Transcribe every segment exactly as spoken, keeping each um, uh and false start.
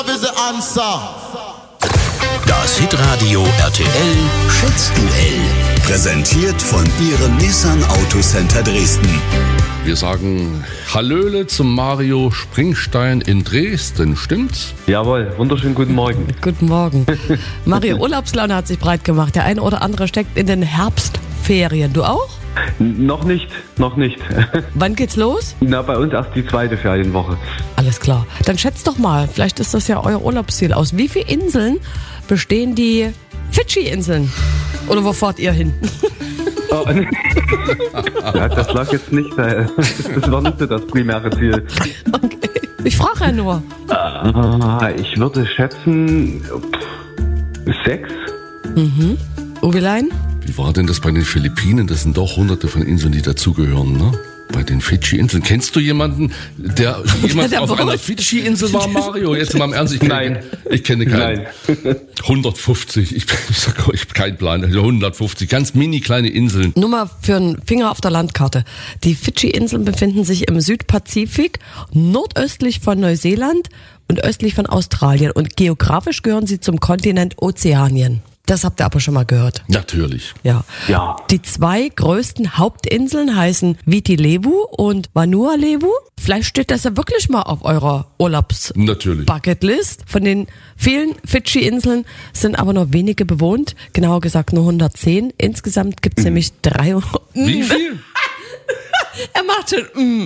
love is the answer. Das Hitradio R T L Schätzduell. Präsentiert von Ihrem Nissan Autocenter Dresden. Wir sagen Hallöle zum Mario Springstein in Dresden, stimmt's? Jawohl, wunderschönen guten Morgen. Guten Morgen. Mario, Urlaubslaune hat sich breit gemacht. Der eine oder andere steckt in den Herbstferien. Du auch? N- noch nicht, noch nicht. Wann geht's los? Na, bei uns erst die zweite Ferienwoche. Alles klar. Dann schätzt doch mal, vielleicht ist das ja euer Urlaubsziel aus. Wie viele Inseln bestehen die Fidschi-Inseln? Oder wo fahrt ihr hin? Oh, ja, das lag jetzt nicht, äh, das war nicht so das primäre Ziel. Okay. Ich frage ja nur. Ah, ich würde schätzen, pff, sechs. Mhm. Uwelein? Wie war denn das bei den Philippinen? Das sind doch hunderte von Inseln, die dazugehören, ne? Bei den Fidschi-Inseln. Kennst du jemanden, der jemand der auf Boot. einer Fidschi-Insel war, Mario? Jetzt mal im Ernst, ich kenne, Nein. Ich kenne keinen. Nein. hundertfünfzig, ich, ich sag euch, ich habe keinen Plan. hundertfünfzig, ganz mini kleine Inseln. Nur mal für einen Finger auf der Landkarte. Die Fidschi-Inseln befinden sich im Südpazifik, nordöstlich von Neuseeland und östlich von Australien. Und geografisch gehören sie zum Kontinent Ozeanien. Das habt ihr aber schon mal gehört. Natürlich. Ja. Ja. Die zwei größten Hauptinseln heißen Viti Levu und Vanuatu. Vielleicht steht das ja wirklich mal auf eurer Urlaubs-Bucketlist. Natürlich. Von den vielen Fidschi-Inseln sind aber nur wenige bewohnt. Genauer gesagt nur hundertzehn. Insgesamt gibt es nämlich dreihundert. Wie viel? Er macht schon mm.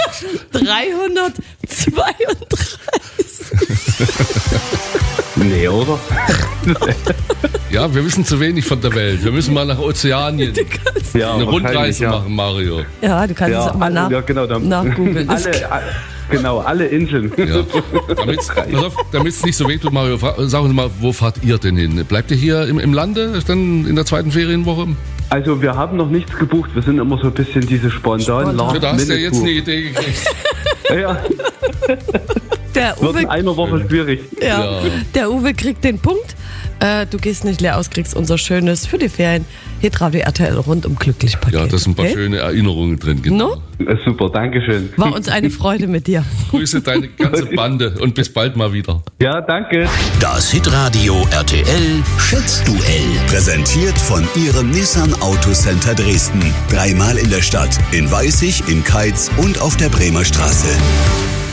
dreihundertzweiunddreißig. Nee, oder? Ja, wir wissen zu wenig von der Welt. Wir müssen mal nach Ozeanien Ja, eine wahrscheinlich, Rundreise ja. machen, Mario. Ja, du kannst Ja, es mal nach, ja, genau, dann- nachgoogeln. Alle, alle, genau, alle Inseln. Ja. Damit es nicht so wehtut, Mario, fra- sagen Sie mal, wo fahrt ihr denn hin? Bleibt ihr hier im, im Lande dann in der zweiten Ferienwoche? Also wir haben noch nichts gebucht, wir sind immer so ein bisschen diese spontanen Spontan. Ja, da hast du ja jetzt eine Last-Minute-Tour. Idee gekriegt. Ja, Der wird in Uwe, einer Woche schwierig. ja, Ja. der Uwe kriegt den Punkt. Äh, du gehst nicht leer aus, kriegst unser schönes für die Ferien Hitradio R T L rundum glücklich Paket. Ja, da sind ein paar okay? schöne Erinnerungen drin. Genau. No? Äh, Super, Dankeschön. War uns eine Freude mit dir. Grüße deine ganze Bande und bis bald mal wieder. Ja, danke. Das Hitradio R T L Schätzduell. Präsentiert von Ihrem Nissan Autocenter Dresden. Dreimal in der Stadt, in Weißig, in Keitz und auf der Bremer Straße.